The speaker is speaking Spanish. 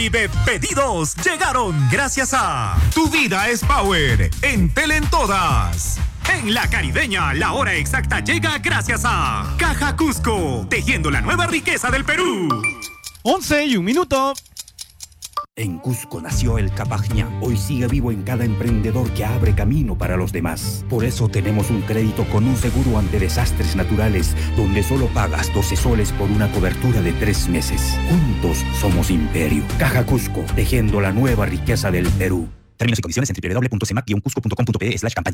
Caribe pedidos llegaron gracias a Tu Vida es Power en Tele en Todas. En La Caribeña, la hora exacta llega gracias a Caja Cusco, tejiendo la nueva riqueza del Perú. 11:01. En Cusco nació el Capajñá. Hoy sigue vivo en cada emprendedor que abre camino para los demás. Por eso tenemos un crédito con un seguro ante desastres naturales, donde solo pagas 12 soles por una cobertura de 3 meses. Juntos somos Imperio. Caja Cusco, tejiendo la nueva riqueza del Perú. Términos y condiciones en www.cemac-cusco.com.pe/campaña.